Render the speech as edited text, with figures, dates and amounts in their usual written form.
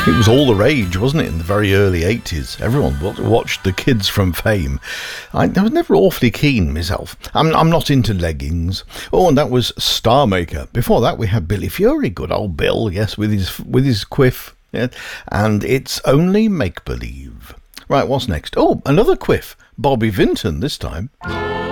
It was all the rage, wasn't it, in the very early 80s? Everyone watched the kids from Fame. I was never awfully keen myself. I'm not into leggings. Oh, and that was Star Maker. Before that, we had Billy Fury, good old Bill, yes, with his quiff. Yeah. And It's Only Make Believe. Right, what's next? Oh, another quiff. Bobby Vinton this time.